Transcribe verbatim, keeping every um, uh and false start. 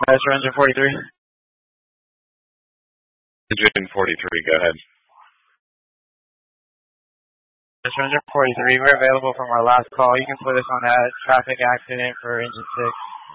That's Ranger forty-three. Engine forty-three, go ahead. That's Ranger forty-three. We're available from our last call. You can put us on that traffic accident for engine six.